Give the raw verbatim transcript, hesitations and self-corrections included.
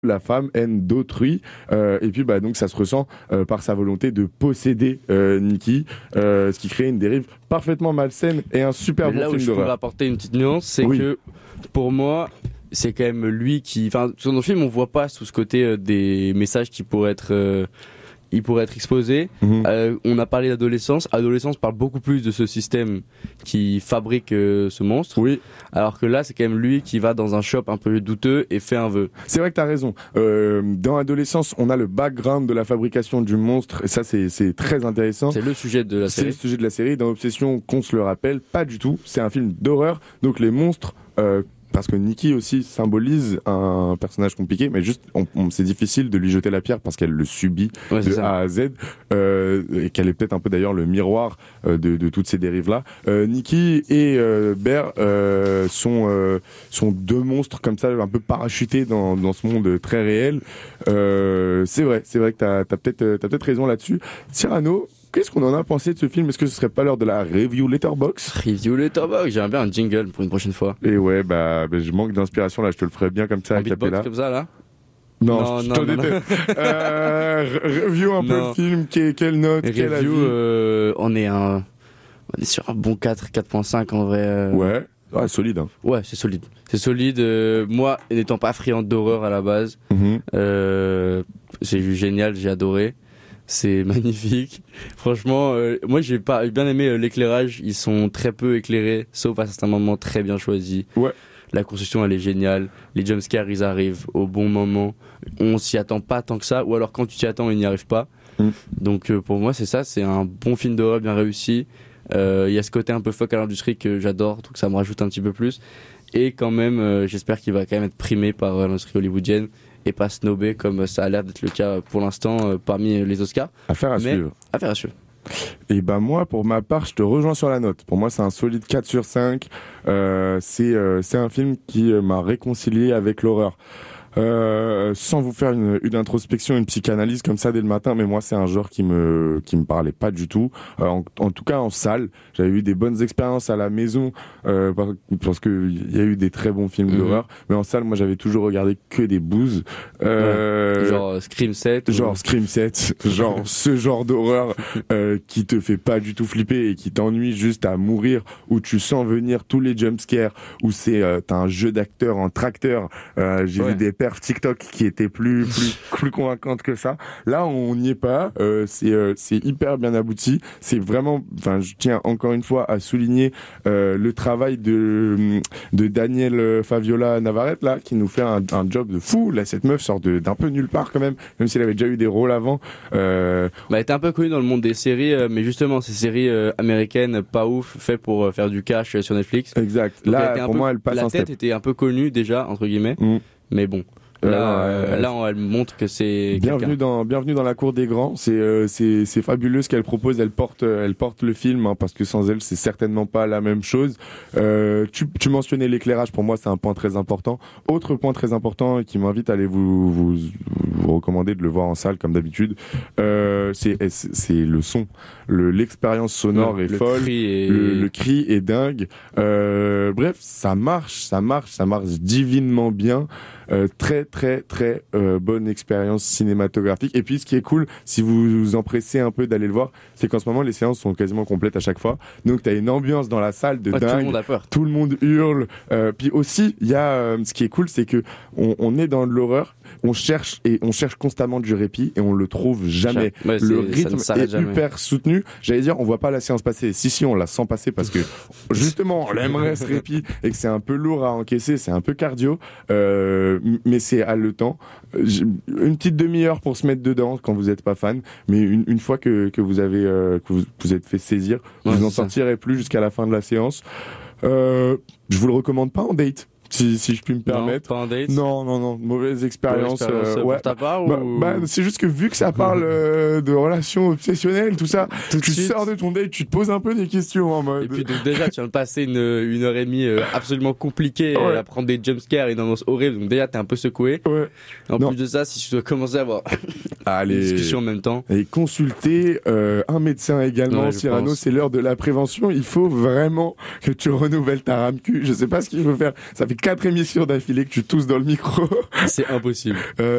la femme haine d'autrui euh, et puis bah donc ça se ressent euh, par sa volonté de posséder euh, Nikki, euh, ce qui crée une dérive parfaitement malsaine et un super Mais là bon où film je pourrais d'horreur. apporter une petite nuance, c'est Oui. que pour moi, c'est quand même lui qui, enfin, sur nos films, on voit pas sous ce côté euh, des messages qui pourraient être, euh, ils pourraient être exposés. Mhm. Euh, on a parlé d'adolescence. Adolescence parle beaucoup plus de ce système qui fabrique euh, ce monstre. Oui, Alors que là, c'est quand même lui qui va dans un shop un peu douteux et fait un vœu. c'est vrai que t'as raison. Euh, dans l'adolescence, on a le background de la fabrication du monstre et ça c'est c'est très intéressant. C'est le sujet de la C'est le série. sujet de la série. Dans Obsession, qu'on se le rappelle, pas du tout. C'est un film d'horreur. Donc les monstres, euh, parce que Nikki aussi symbolise un personnage compliqué, mais juste, on, on- c'est difficile de lui jeter la pierre parce qu'elle le subit Ouais, c'est de ça. A à Z, euh, et qu'elle est peut-être un peu d'ailleurs le miroir euh, de, de toutes ces dérives-là. Euh, Nikki et euh, Bear euh, sont euh, sont deux monstres comme ça, un peu parachutés dans dans ce monde très réel. Euh, c'est vrai, c'est vrai que t'as t'as peut-être euh, t'as peut-être raison là-dessus. Cyrano, qu'est-ce qu'on en a pensé de ce film? Est-ce que ce serait pas l'heure de la review Letterboxd? Review Letterboxd, j'aimerais bien un jingle pour une prochaine fois. Et ouais, bah, bah, je manque d'inspiration là, je te le ferai bien comme ça, Un à beatbox capella. comme ça, là. Non, Non, je non, t'en non, déteste. Euh, re- review un peu Non. le film, que- quelle note, quel avis? Review, euh, on est un, on est sur un bon quatre, quatre virgule cinq en vrai. euh. Ouais, ouais, solide. Hein. Ouais, c'est solide. C'est solide. euh, moi, n'étant pas friand d'horreur à la base, Mhm. euh, c'est juste génial, j'ai adoré. C'est magnifique. Franchement, euh, moi j'ai pas j'ai bien aimé euh, l'éclairage. Ils sont très peu éclairés, sauf à certains moments très bien choisis. Ouais. La construction elle est géniale. Les jumpscares ils arrivent au bon moment. On s'y attend pas tant que ça, ou alors quand tu t'y attends, ils n'y arrivent pas. Mm. Donc euh, pour moi c'est ça, c'est un bon film d'horreur bien réussi. Euh, Il y a ce côté un peu fuck à l'industrie que j'adore, donc ça me rajoute un petit peu plus. Et quand même, euh, j'espère qu'il va quand même être primé par euh, l'industrie hollywoodienne et pas snobé comme ça a l'air d'être le cas pour l'instant euh, parmi les Oscars. Affaire à Mais- suivre. Affaire à suivre. Et bah moi, pour ma part, je te rejoins sur la note. Pour moi, c'est un solide quatre sur cinq. Euh, c'est euh, c'est un film qui euh, m'a réconcilié avec l'horreur. Euh, sans vous faire une, une introspection, une psychanalyse comme ça dès le matin, mais moi c'est un genre qui me qui me parlait pas du tout. Euh, en, en tout cas en salle, j'avais eu des bonnes expériences à la maison euh, par- parce que il y a eu des très bons films Mhm. d'horreur, mais en salle moi j'avais toujours regardé que des bouses. Euh, Genre euh, Scream sept. ou- Genre Scream sept, genre ce genre d'horreur euh, qui te fait pas du tout flipper et qui t'ennuie juste à mourir, où tu sens venir tous les jumpscares, où c'est euh, t'as un jeu d'acteur en tracteur. Euh, j'ai Ouais. vu des perfs TikTok qui étaient plus plus plus convaincantes que ça. Là, on n'y est pas. Euh, c'est euh, c'est hyper bien abouti. C'est vraiment. Enfin, je tiens encore une fois à souligner euh, le travail de de Daniel Faviola Navarrete là, qui nous fait un, un job de fou. Là, cette meuf sort de d'un peu nulle part quand même, même si elle avait déjà eu des rôles avant. Euh, Bah, elle était un peu connue dans le monde des séries, euh, mais justement ces séries euh, américaines pas ouf, faites pour euh, faire du cash euh, sur Netflix. exact. Donc, elle Là, était un pour peu- moi, elle passe la un tête step. était un peu connue déjà entre guillemets, Mm. mais bon. Euh, Là, non, euh, euh, là, on- elle montre que c'est Bienvenue quelqu'un. dans bienvenue dans la cour des grands. C'est euh, c'est c'est fabuleux ce qu'elle propose. Elle porte euh, elle porte le film hein, parce que sans elle c'est certainement pas la même chose. Euh, tu tu mentionnais l'éclairage. Pour moi c'est un point très important. Autre point très important et qui m'invite à aller vous vous, vous recommander de le voir en salle comme d'habitude. Euh, c'est c'est c'est le son. Le l'expérience sonore Ouais, est le folle. cri est- Le, le cri est dingue. Euh, bref, ça marche, ça marche, ça marche divinement bien. Euh, très très très euh, bonne expérience cinématographique. Et puis ce qui est cool, si vous vous empressez un peu d'aller le voir, c'est qu'en ce moment les séances sont quasiment complètes à chaque fois. Donc t'as une ambiance dans la salle de Ouais, tout dingue. le monde a peur. Tout le monde hurle. Euh, puis aussi, il y a euh, ce qui est cool, c'est que on, on est dans de l'horreur, on cherche et on cherche constamment du répit et on le trouve jamais. Ouais, c'est- Le ça ne rythme s'arrête est jamais. hyper soutenu. J'allais dire, on voit pas la séance passer. Si si, on la sent passer parce que justement, on aimerait ce répit et que c'est un peu lourd à encaisser, c'est un peu cardio, euh, mais c'est haletant. Euh, j'ai- Une petite demi-heure pour se mettre dedans quand vous n'êtes pas fan, mais une, une fois que, que vous avez euh, que vous, vous êtes fait saisir, Ouais, vous n'en c'est ça. sortirez plus jusqu'à la fin de la séance. Euh, je vous le recommande pas en date, si si je puis me Non, permettre. pas un date. Non non non, mauvaise expérience. Mauvaise expérience, euh, euh, ouais. pour ta part Bah, ou bah, c'est juste que vu que ça parle euh, de relations obsessionnelles, tout ça, tout de tu suite. sors de ton date, tu te poses un peu des questions en mode. Et puis donc déjà tu viens de passer une, une heure et demie euh, absolument compliquée Ouais. à prendre des jumpscares et une annonce horrible, donc déjà t'es un peu secoué. Ouais. En Non. plus de ça, si tu dois commencer à avoir Allez. discussion en même temps. Et consulter euh, un médecin également, Ouais, je Cyrano, pense. c'est l'heure de la prévention. Il faut vraiment que tu renouvelles ta rame-cul. Je sais pas ce qu'il faut faire. Ça fait quatre émissions d'affilée que tu tousses dans le micro. C'est impossible. Euh,